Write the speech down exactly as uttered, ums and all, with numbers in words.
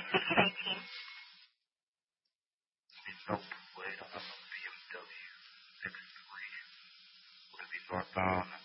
Nope, wait, I'm a B M W. Next plate. Would it be northbound?